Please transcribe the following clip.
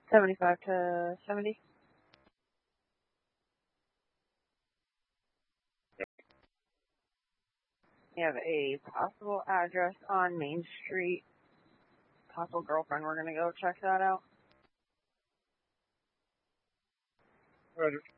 75 to 70. We have a possible address on Main Street. Possible girlfriend. We're going to go check that out. Roger.